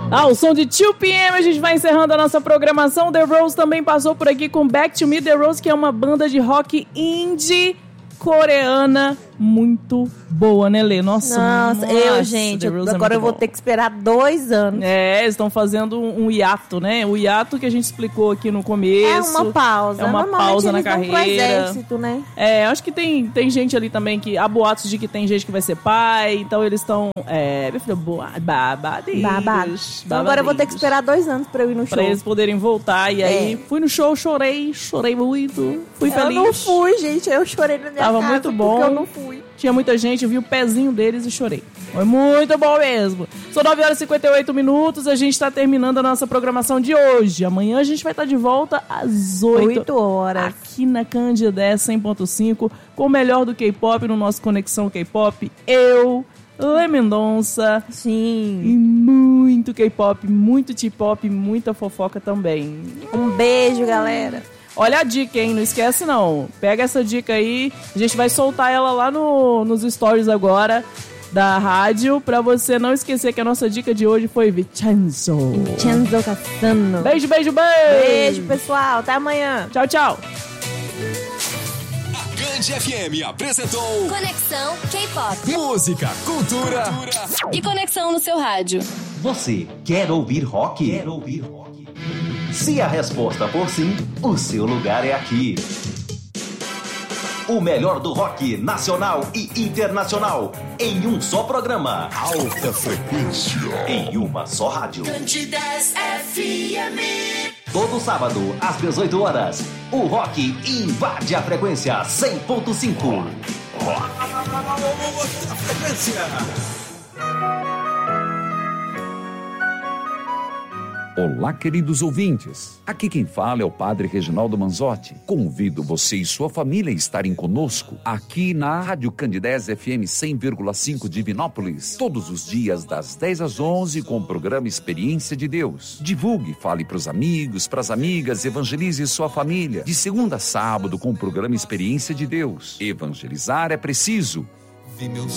Ao som de 2PM, a gente vai encerrando a nossa programação. The Rose também passou por aqui com Back to Me. The Rose, que é uma banda de rock indie coreana muito boa, né, Lê? Nossa, gente, agora eu vou ter que esperar 2 anos. Eles estão fazendo um hiato, né? O hiato que a gente explicou aqui no começo. É uma pausa. É uma pausa na carreira. Pro exército, né? Acho que tem gente ali também que... Há boatos de que tem gente que vai ser pai, então eles estão... Meu filho, babados. Então agora eu vou ter que esperar 2 anos pra eu ir no show. Pra eles poderem voltar. E aí, fui no show, chorei muito. Fui feliz. Eu não fui, gente. Eu chorei na minha Tava casa muito bom. porque eu não fui. Tinha muita gente, eu vi o pezinho deles e chorei. Foi muito bom mesmo. São 9h58, a gente está terminando a nossa programação de hoje. Amanhã a gente vai estar de volta às 8 horas. Aqui na Candidez 100.5, com o melhor do K-pop no nosso Conexão K-pop. Eu, Lê Mendonça. Sim. E muito K-pop, muito T-pop, muita fofoca também. Um beijo, galera. Olha a dica, hein? Não esquece, não. Pega essa dica aí. A gente vai soltar ela lá nos stories agora da rádio, pra você não esquecer que a nossa dica de hoje foi Vincenzo Cassano. Beijo. Beijo, pessoal. Até amanhã. Tchau. A Band FM apresentou Conexão K-pop. Música, cultura e conexão no seu rádio. Você quer ouvir rock? Se a resposta for sim, o seu lugar é aqui. O melhor do rock nacional e internacional em um só programa. alta frequência. Em uma só rádio. Candidez FM. Todo sábado, às 18 horas, o rock invade a frequência 100.5. Alta frequência. Olá, queridos ouvintes. Aqui quem fala é o Padre Reginaldo Manzotti. Convido você e sua família a estarem conosco aqui na Rádio Candidez FM 100,5 de Divinópolis, todos os dias das 10 às 11 com o programa Experiência de Deus. Divulgue, fale para os amigos, para as amigas, evangelize sua família. De segunda a sábado com o programa Experiência de Deus. Evangelizar é preciso. Vi meus